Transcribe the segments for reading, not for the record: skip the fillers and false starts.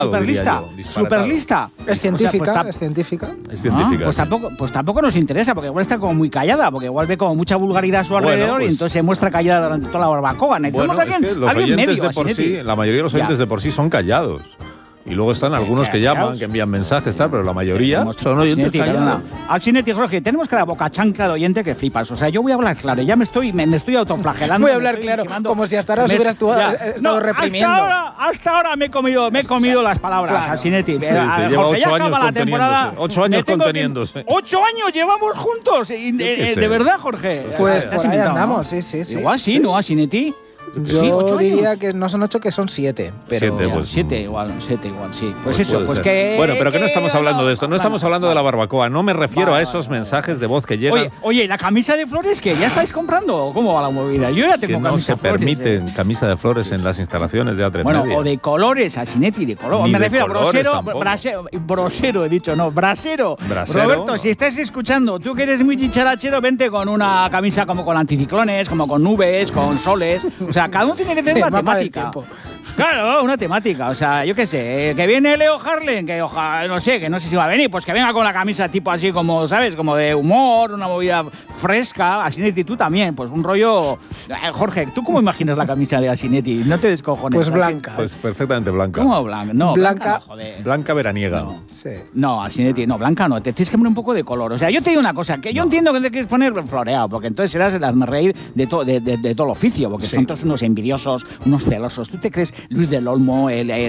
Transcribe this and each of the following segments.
Superlista. Es científica, o sea, es científica. Es científica. Pues tampoco nos interesa, porque igual está como muy callada, porque igual ve como mucha vulgaridad a su alrededor y entonces se muestra callada durante toda la barbacoa. Bueno, es que los oyentes de por sí, la mayoría de los oyentes de por sí son callados. Y luego están algunos que llaman, que envían mensajes, tal, pero la mayoría son oyentes callados. Alcinetti, Jorge, tenemos que la boca chancla de oyente que flipas. O sea, yo voy a hablar claro, ya me estoy autoflagelando. Voy a hablar claro, como si hasta ahora se hubiera estado reprimiendo. Hasta ahora me he comido las palabras, Alcinetti. Lleva 8 años conteniéndose. 8 años conteniéndose. 8 años llevamos juntos. De verdad, Jorge. Pues por ahí andamos, sí. Igual sí, ¿no, Alcinetti? Yo diría que no son 8, que son 7. Pero 7 igual, sí. Pues eso, pues que... Bueno, pero que no estamos hablando de esto, no estamos hablando de la barbacoa, no me refiero a esos mensajes de voz que llegan... Oye, ¿la camisa de flores que ya estáis comprando? ¿Cómo va la movida? Yo ya tengo camisa de flores. No se permiten camisa de flores en las instalaciones de A3 Media. O de colores, Alcinetti, de color. Me refiero a brasero, he dicho, no, brasero. Roberto, si estás escuchando, tú que eres muy chicharachero, vente con una camisa como con anticiclones, como con nubes, con soles... O sea, cada uno tiene que tener una temática. Claro, una temática. O sea, yo qué sé, que viene Leo Harlem, que ojalá, no sé si va a venir, pues que venga con la camisa tipo así como, ¿sabes? Como de humor, una movida fresca. Asinetti, tú también, pues un rollo... Jorge, ¿tú cómo imaginas la camisa de Asinetti? No te descojones. Pues blanca. Pues perfectamente blanca. ¿Cómo blanca? No, blanca. No, joder. Blanca veraniega. No, sí. No, Asinetti, no, blanca no. Te tienes que poner un poco de color. O sea, yo te digo una cosa, que yo entiendo que te quieres poner floreado, porque entonces serás el hazmerreír de todo el oficio, porque son todos unos envidiosos, unos celosos. ¿Tú te crees Luis del Olmo,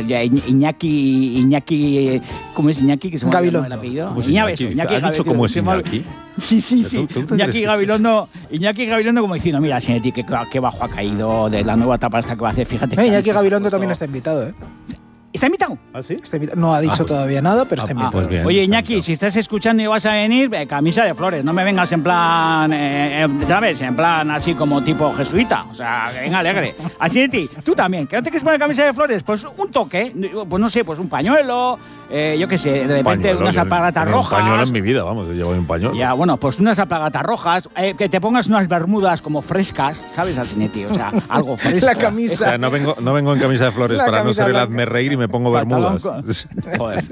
Iñaki, ¿cómo es Iñaki? Que se me olvidó el apellido. Iñaki, ¿ha dicho cómo es Iñaki? Sí. Iñaki Gabilondo, como diciendo, mira, Asinetti, qué bajo ha caído de la nueva etapa esta que va a hacer, fíjate. Iñaki Gabilondo también está invitado, ¿eh? ¿Está invitado? ¿Ah, sí? No ha dicho todavía nada, pero está invitado. Pues bien, oye, Iñaki, si estás escuchando y vas a venir, camisa de flores. No me vengas en plan, ¿sabes? En plan así como tipo jesuita. O sea, que venga alegre. Así de ti, tú también. ¿Que no te quieres poner camisa de flores? Pues un toque. Pues no sé, pues un pañuelo. Yo qué sé, de repente unas alpargatas rojas. Un pañuelo en mi vida, vamos, yo llevo un pañuelo. Ya, bueno, pues unas alpargatas rojas. Que te pongas unas bermudas como frescas, ¿sabes, Alcinetti? O sea, algo fresco. La camisa. O sea, no vengo en camisa de flores para no ser el hazme reír y me pongo bermudas. Joder.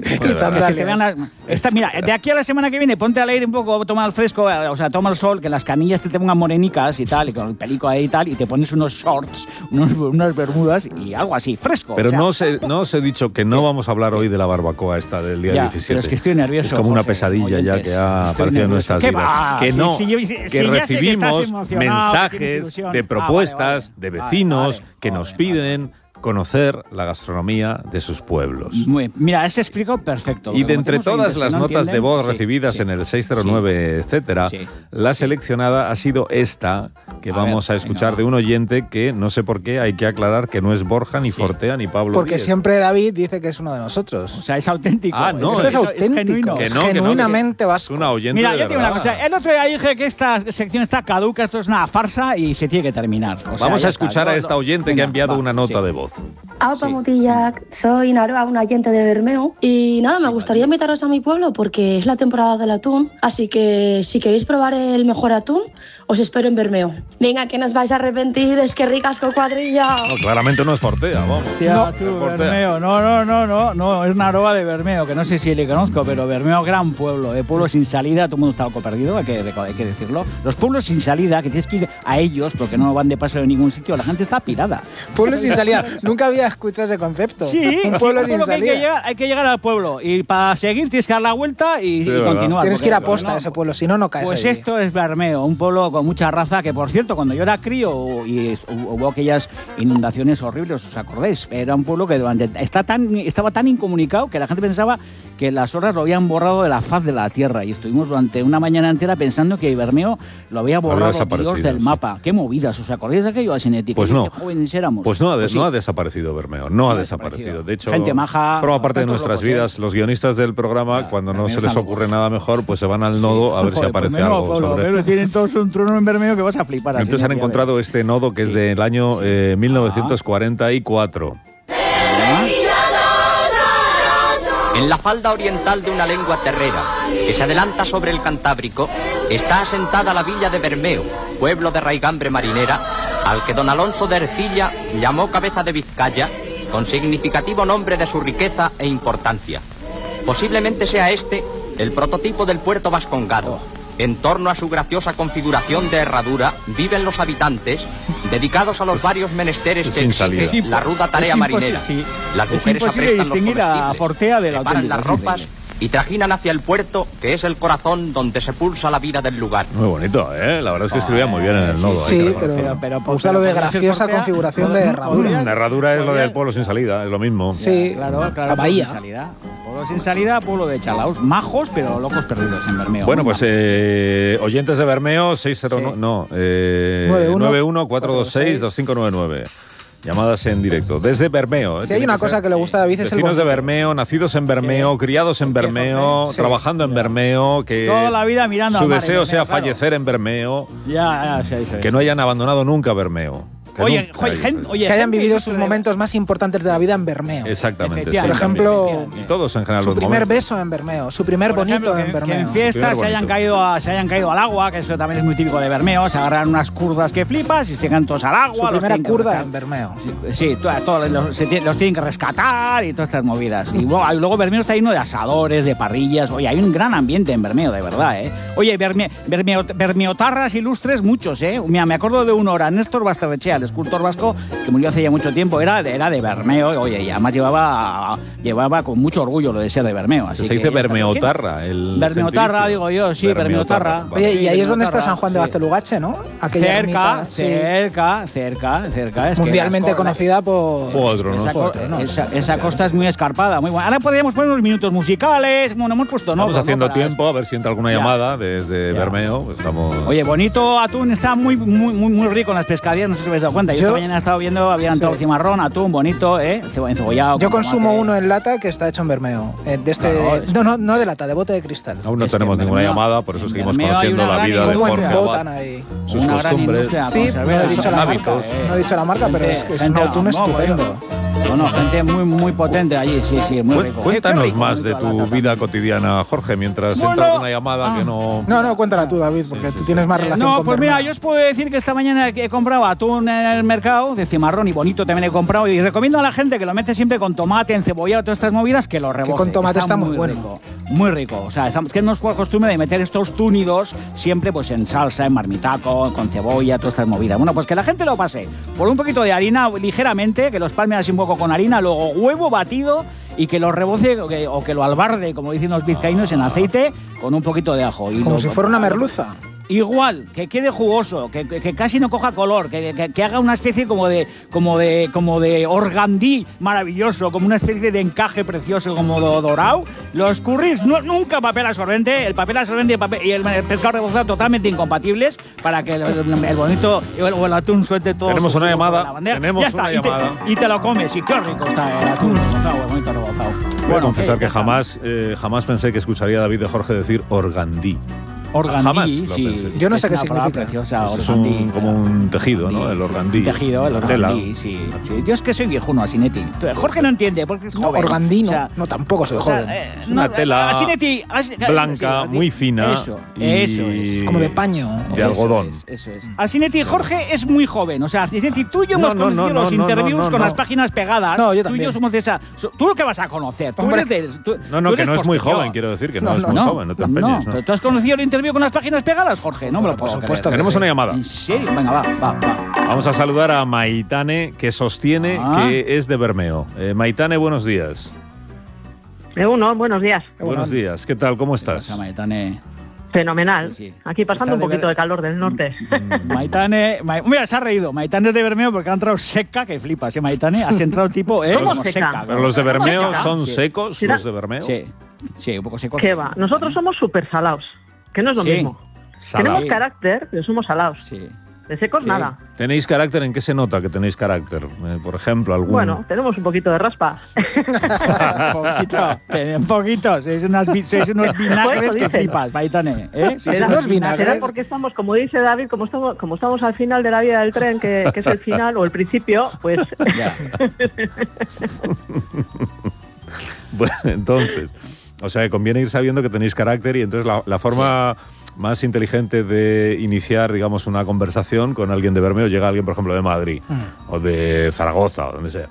Mira, de aquí a la semana que viene, ponte al aire un poco, toma el fresco, o sea, toma el sol, que las canillas te pongan morenicas y tal, y con el pelico ahí y tal, y te pones unos shorts, unas bermudas y algo así, fresco. Pero o sea, no os he dicho que no vamos a hablar hoy de la barbacoa esta del día 17. Pero es que estoy nervioso. Es como una pesadilla oyentes, ya que ha aparecido en nuestras vidas. Que no, que recibimos mensajes de propuestas de vecinos que nos piden conocer la gastronomía de sus pueblos. Mira, ese explico perfecto. Y de entre todas las notas de voz recibidas en el 609, etcétera, la seleccionada ha sido esta, que vamos a escuchar de un oyente que, no sé por qué, hay que aclarar que no es Borja, ni Fortea, ni Pablo Porque Díez. Siempre David dice que es uno de nosotros. O sea, es auténtico. Ah, no. Es auténtico. Es genuinamente vasco. Es una oyente. Mira, yo te digo una cosa. El otro día dije que esta sección está caduca, esto es una farsa y se tiene que terminar. O sea, vamos a escuchar a esta oyente que ha enviado una nota de voz. Aupa Mutillac, soy Naroa, una oyente de Bermeo. Y nada, me gustaría invitaros a mi pueblo porque es la temporada del atún. Así que si queréis probar el mejor atún, os espero en Bermeo. Venga, que no os vais a arrepentir, es que ricasco cuadrilla. No, claramente no es Fortea, vamos. Tía, tú, Bermeo. No, es Naroa de Bermeo, que no sé si le conozco, pero Bermeo, gran pueblo, pueblo sin salida, todo el mundo está algo perdido, hay que decirlo. Los pueblos sin salida, que tienes que ir a ellos porque no van de paso en ningún sitio, la gente está pirada. Pueblo sin salida, nunca había escuchado ese concepto. Sí, un pueblo sin salida. Hay que llegar al pueblo y para seguir tienes que dar la vuelta y continuar. Tienes que ir a posta a ese pueblo, si no caes. Pues allí. esto es Bermeo, un pueblo con mucha raza, que por cierto, cuando yo era crío y hubo aquellas inundaciones horribles, ¿os acordáis? Era un pueblo que estaba tan incomunicado que la gente pensaba que las horas lo habían borrado de la faz de la tierra y estuvimos durante una mañana entera pensando que Bermeo lo había borrado Dios del mapa. Qué movidas, ¿os acordáis de aquello, Asinetti? Pues no. Qué jóvenes éramos. Pues no ha desaparecido Bermeo, no ha desaparecido. De hecho, gente maja, forma parte de nuestras vidas. Los guionistas del programa, cuando no se les ocurre nada mejor, pues se van al nodo a ver si aparece algo sobre. Tienen todos un trono en Bermeo que vas a flipar. Entonces han encontrado este nodo que es del año 1944. En la falda oriental de una lengua terrera que se adelanta sobre el Cantábrico está asentada la villa de Bermeo, pueblo de raigambre marinera, al que don Alonso de Ercilla llamó cabeza de Vizcaya con significativo nombre de su riqueza e importancia. Posiblemente sea este el prototipo del puerto vascongado. En torno a su graciosa configuración de herradura viven los habitantes, dedicados a los varios menesteres que exige la ruda tarea marinera. Las mujeres aprestan los comestibles, preparan las ropas y trajinan hacia el puerto, que es el corazón donde se pulsa la vida del lugar. Muy bonito, ¿eh? La verdad es que escribía muy bien en el nodo. Sí, pero usa lo de graciosa configuración de herradura. La herradura es lo del pueblo sin salida, es lo mismo. Sí, claro. La bahía. Pueblo sin salida, pueblo de chalaos, majos, pero locos perdidos en Bermeo. Bueno, pues oyentes de Bermeo, 91-426-2599. Llamadas en directo, desde Bermeo. Si hay una cosa que le gusta a David es el vecinos de Bermeo, nacidos en Bermeo, criados en Bermeo, trabajando en Bermeo, que toda la vida mirando su deseo sea fallecer en Bermeo, que no hayan abandonado nunca Bermeo. Que hayan vivido sus momentos más importantes de la vida en Bermeo. Exactamente. Por ejemplo, y todos en general, su primer beso en Bermeo, su primer bonito en Bermeo. Que en fiestas se hayan caído al agua, que eso también es muy típico de Bermeo, se agarran unas curdas que flipas y se caen todos al agua. Su primera curda en Bermeo. Sí, todos los tienen que rescatar y todas estas movidas. Y luego Bermeo está lleno de asadores, de parrillas. Oye, hay un gran ambiente en Bermeo, de verdad, ¿eh? Oye, bermeotarras ilustres muchos, ¿eh? Mira, me acuerdo de uno, Néstor Basterrechea, el escultor vasco, que murió hace ya mucho tiempo, era de Bermeo, oye, y además llevaba con mucho orgullo lo de ser de Bermeo. Así se dice bermeotarra. Bermeotarra, digo yo, sí, bermeotarra. Oye, y ahí es donde está San Juan de Bastelugache, ¿no? Cerca. Es mundialmente conocida por otro, ¿no? Esa costa es muy escarpada, muy buena. Ahora podríamos poner unos minutos musicales, bueno, hemos puesto Estamos haciendo tiempo, a ver si entra alguna llamada desde Bermeo. Pues estamos... Oye, bonito atún, está muy rico en las pescaderías, no sé si os habéis dado cuenta. Yo esta mañana he estado viendo, había entrado cimarrón, atún, bonito, encebollado. Yo consumo uno en lata que está hecho en Bermeo. No de lata, de bote de cristal. Aún no tenemos ninguna llamada, por eso seguimos conociendo la vida de Jorge Abad, sus costumbres, no he dicho la marca, pero es un atún estupendo. Bueno, gente muy potente allí, sí, muy rico. Cuéntanos más de tu vida cotidiana, Jorge, mientras entra una llamada que no... No, cuéntala tú, David, porque tú tienes más relación con pues Bermeo. Mira, yo os puedo decir que esta mañana he comprado atún en el mercado, de cimarrón y bonito también he comprado, y recomiendo a la gente que lo mete siempre con tomate, encebollado, todas estas movidas, que lo reboce. Que con tomate está muy bueno. Rico, muy rico. O sea, es que no es costumbre de meter estos túnidos siempre pues en salsa, en marmitaco, con cebolla, todas estas movidas. Bueno, pues que la gente lo pase por un poquito de harina ligeramente, que los palme así un poco con harina, luego huevo batido y que lo reboce o que lo albarde, como dicen los vizcaínos, en aceite con un poquito de ajo. Como si fuera una merluza. Igual, que quede jugoso, que casi no coja color, que haga una especie como de organdí maravilloso, como una especie de encaje precioso, como dorado. Los curries, nunca papel absorbente, el papel absorbente y el pescado rebozado totalmente incompatibles para que el bonito o el atún suelte todo. Tenemos una llamada, y te lo comes, y qué rico está el atún rebozado, el bonito rebozado. Voy a confesar que jamás pensé que escucharía a David de Jorge decir organdí. Organdí, sí. Yo no sé qué significa. Preciosa, es como un tejido, ¿no? El organdí. Un tejido, el organdí, sí. Yo es que soy viejuno, Asinetti. Jorge no entiende porque es joven. Organdí no, tampoco soy joven. Es una tela blanca, muy fina. Eso es. Como de paño. De algodón. Eso es. Asinetti, Jorge es muy joven. O sea, Asinetti, tú y yo hemos conocido los interviews con las páginas pegadas. No, yo también. Tú y yo somos de esa... ¿Tú lo que vas a conocer? Tú eres de... que no es muy joven, quiero decir, que no es muy joven. No te empeñes. Pero tú has conocido el interview con las páginas pegadas, Jorge, no me lo puedo creer. Tenemos una llamada. ¿En serio? Venga, va. Vamos a saludar a Maitane, que sostiene que es de Bermeo. Maitane, buenos días. Buenos días. Buenos días. ¿Qué tal? ¿Cómo estás? Maitane. Fenomenal. Sí. Aquí pasando un poquito de calor del norte. Maitane, mira, se ha reído. Maitane es de Bermeo porque ha entrado seca, que flipas, ¿eh, Maitane? Has entrado tipo, como seca. Pero los de Bermeo son secos, los de Bermeo. Sí, un poco secos. ¿Qué va? Nosotros somos súper salados, que no es lo mismo. Tenemos carácter, pero somos salados. Sí. De secos, nada. ¿Tenéis carácter? ¿En qué se nota que tenéis carácter? Por ejemplo, algún... Bueno, tenemos un poquito de raspa. Un poquito. Sois unos vinagres que flipas, Maitane. Unos vinagres. Porque estamos, como dice David, como estamos al final de la vía del tren, que es el final o el principio, pues... Bueno, entonces... O sea, conviene ir sabiendo que tenéis carácter y entonces la forma más inteligente de iniciar, digamos, una conversación con alguien de Bermeo, llega alguien, por ejemplo, de Madrid o de Zaragoza o donde sea.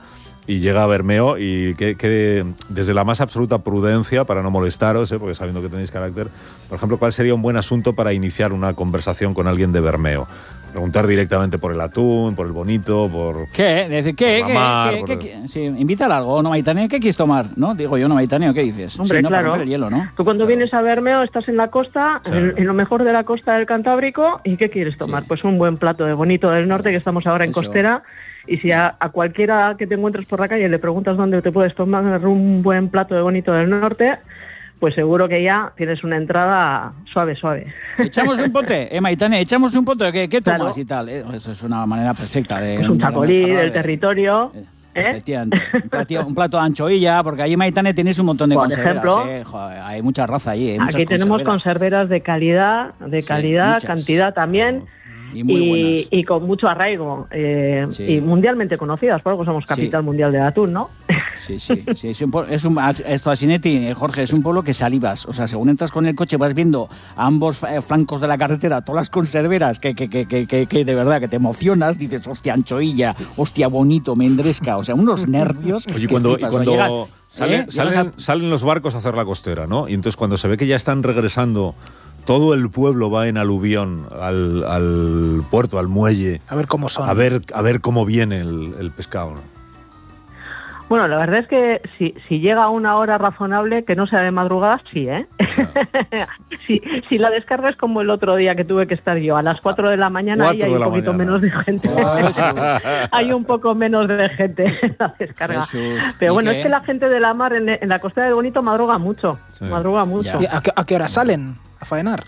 y llega a Bermeo y que desde la más absoluta prudencia, para no molestaros, porque sabiendo que tenéis carácter, por ejemplo, ¿cuál sería un buen asunto para iniciar una conversación con alguien de Bermeo? Preguntar directamente por el atún, por el bonito, por... ¿Qué? Sí, invítale algo, ¿no, Maitane? ¿Qué quieres tomar? ¿No? Digo yo, ¿no, Maitane? ¿O qué dices? Hombre, sí, no, claro. El hielo, ¿no? Tú cuando vienes a Bermeo estás en la costa, sí, en lo mejor de la costa del Cantábrico, ¿y qué quieres tomar? Sí. Pues un buen plato de bonito del norte, que estamos ahora en costera, y si a cualquiera que te encuentres por la calle le preguntas dónde te puedes tomar un buen plato de bonito del norte, pues seguro que ya tienes una entrada suave. Echamos un pote, Maitane, echamos un pote, ¿qué tomas claro. Y tal? Eso es una manera perfecta de... Es un chacolí del territorio... Efectivamente, un plato de anchoilla, porque allí, Maitane, tenéis un montón de conserveras. Por ejemplo, joder, hay mucha raza allí. Aquí tenemos conserveras de calidad, muchas. Cantidad también. Y con mucho arraigo y mundialmente conocidas, por algo somos capital mundial del atún, ¿no? Sí. Esto, Asinetti, Jorge, es un pueblo que salivas. O sea, según entras con el coche vas viendo a ambos flancos de la carretera todas las conserveras que de verdad que te emocionas. Dices, hostia, anchoilla, hostia, bonito, mendresca. O sea, unos nervios. Oye, cuando salen los barcos a hacer la costera, ¿no? Y entonces cuando se ve que ya están regresando... Todo el pueblo va en aluvión al puerto, al muelle. A ver cómo son. A ver cómo viene el pescado, ¿no? Bueno, la verdad es que si llega a una hora razonable, que no sea de madrugada, sí, ¿eh? Claro. si la descarga es como el otro día que tuve que estar yo, a las 4 de la mañana, ahí hay un poquito menos de gente. Hay un poco menos de gente en la descarga. Pero bueno, es que la gente de la mar en la costera de Bonito madruga mucho. Sí. Madruga mucho. ¿A qué hora salen a faenar?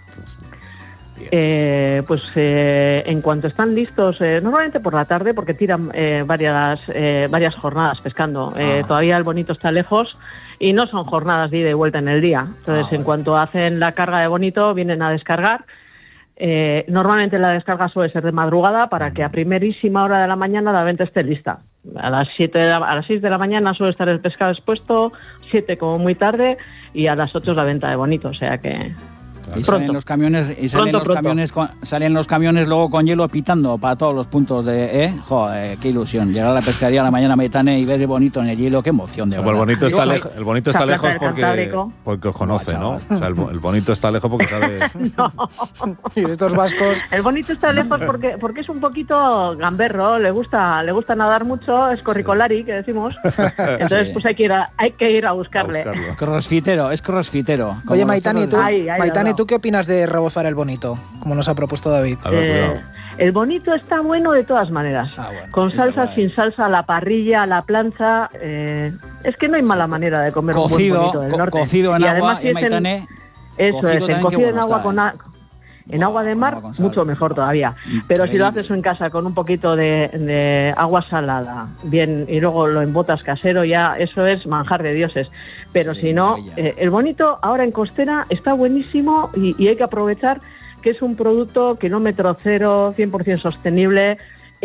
En cuanto están listos, normalmente por la tarde, porque tiran varias jornadas pescando. Todavía el Bonito está lejos y no son jornadas de ida y vuelta en el día. Entonces, en cuanto hacen la carga de Bonito, vienen a descargar. Normalmente la descarga suele ser de madrugada para que a primerísima hora de la mañana la venta esté lista. A las 6 de la mañana suele estar el pescado expuesto, 7 como muy tarde, y a las 8 es la venta de Bonito, o sea que... Y salen los camiones salen los camiones luego con hielo pitando para todos los puntos de joder, qué ilusión llegar a la pescadería a la mañana, Maitane, y ver el Bonito en el hielo, qué emoción de verdad. El Bonito está lejos porque os conoce, ¿no? O sea, el Bonito está lejos porque sabe. No. Y estos vascos. El Bonito está lejos porque es un poquito gamberro, le gusta nadar mucho, es corricolari, que decimos. Entonces pues hay que ir a buscarle. Es crossfitero. Oye, Maitane, ¿tú qué opinas de rebozar el Bonito, como nos ha propuesto David? A ver, el Bonito está bueno de todas maneras. Bueno, con salsa, sin salsa, a la parrilla, a la plancha. Es que no hay mala manera de comer un buen Bonito del norte. Cocido en agua, Maitane. Eso es, cocido en agua en agua de mar, mucho mejor todavía. Pero si lo haces en casa con un poquito de agua salada, bien, y luego lo embotas casero, ya eso es manjar de dioses. Pero si no, el Bonito ahora en costera está buenísimo y hay que aprovechar que es un producto kilómetro cero, 100% sostenible,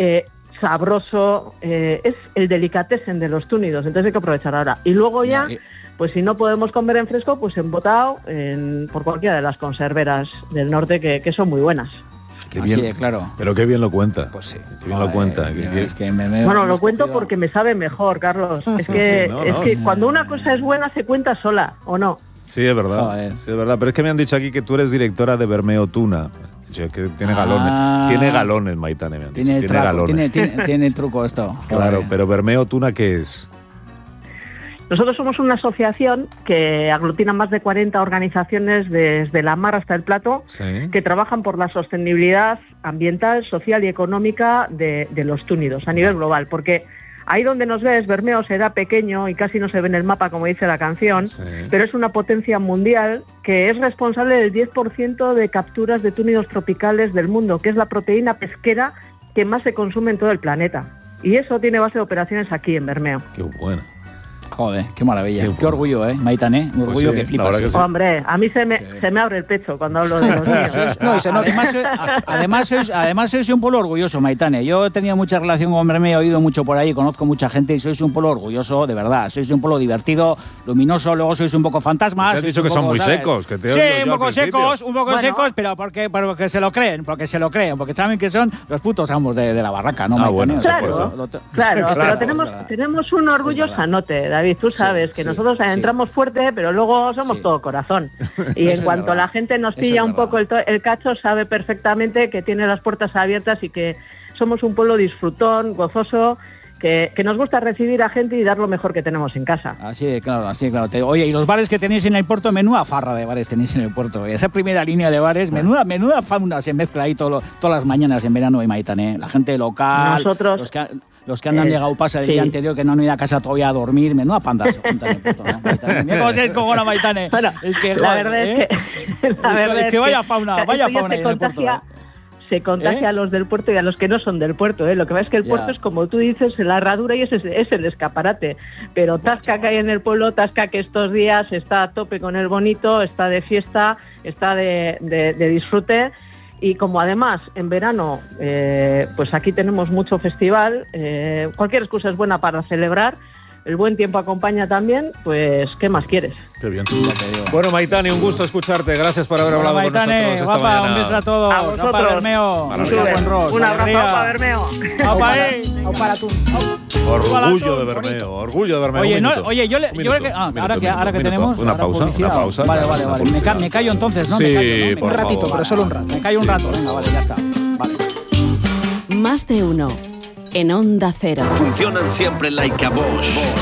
sabroso, es el delicatessen de los túnidos, entonces hay que aprovechar ahora. Y luego ya... Pues si no podemos comer en fresco, pues embotado por cualquiera de las conserveras del norte que son muy buenas. Qué bien, claro. Pero qué bien lo cuenta. Pues sí. Qué bien lo cuenta. Bueno, lo cuento porque me sabe mejor, Carlos. Es que cuando una cosa es buena se cuenta sola, ¿o no? Sí, es verdad. Sí, es verdad. Pero es que me han dicho aquí que tú eres directora de Bermeo Tuna. Que tiene galones. Tiene galones, Maitane, me han dicho. Tiene galones. Tiene truco esto. Claro, pero Bermeo Tuna, ¿qué es? Nosotros somos una asociación que aglutina más de 40 organizaciones desde la mar hasta el plato, que trabajan por la sostenibilidad ambiental, social y económica de los túnidos a nivel global, porque ahí donde nos ves, Bermeo será pequeño y casi no se ve en el mapa, como dice la canción, pero es una potencia mundial que es responsable del 10% de capturas de túnidos tropicales del mundo, que es la proteína pesquera que más se consume en todo el planeta. Y eso tiene base de operaciones aquí en Bermeo. Qué bueno. Joder, qué maravilla. Qué orgullo, Maitane. Un orgullo que flipas. Sí. Hombre, a mí se me abre el pecho cuando hablo de los míos. No, y se nota. Además sois un pueblo orgulloso, Maitane. Yo he tenido mucha relación con Bermeo, he oído mucho por ahí, conozco mucha gente y sois un pueblo orgulloso, de verdad. Sois un pueblo divertido, luminoso, luego sois un poco fantasmas. Te has dicho que son muy secos. Que te sí, un poco secos, pero porque se lo creen, porque saben que son los putos amos de la barraca, ¿no, Maitane? Bueno, claro, pero tenemos un orgullo sanote, David. Tú sabes que nosotros entramos fuerte, pero luego somos todo corazón. Y en cuanto la gente nos pilla un poco el cacho, sabe perfectamente que tiene las puertas abiertas y que somos un pueblo disfrutón, gozoso, que nos gusta recibir a gente y dar lo mejor que tenemos en casa. Así, claro. Oye, y los bares que tenéis en el puerto, menuda farra de bares tenéis en el puerto. Esa primera línea de bares, menuda fauna se mezcla ahí todas las mañanas en verano y Maitane. La gente local, nosotros... Los que han llegado pasa el día anterior, que no han ido a casa todavía a dormir, menuda panda se juntan en el puerto, ¿no, Maitane? Mira cómo se descojona, Maitane. Bueno, es que, la verdad es que vaya fauna ahí en el puerto. Se contagia a los del puerto y a los que no son del puerto, Lo que pasa es que el puerto es, como tú dices, la herradura y es el escaparate. Pero Tasca que hay en el pueblo, Tasca que estos días está a tope con el bonito, está de fiesta, está de disfrute. Y como además en verano, pues aquí tenemos mucho festival, cualquier excusa es buena para celebrar. El buen tiempo acompaña también, pues, ¿qué más quieres? Qué bien. Bueno, Maitane, un gusto escucharte. Gracias por haber hablado con nosotros esta mañana. Un beso a todos. A vosotros. Para Bermeo. Un abrazo para Bermeo. Para tú. Orgullo de Bermeo. Oye, ahora que tenemos... Una pausa. Vale. Me callo entonces, ¿no? Sí, un ratito, pero solo un rato. Me callo un rato. Venga, vale, ya está. Vale. Más de uno. En Onda Cero. Funcionan siempre like a Bosch.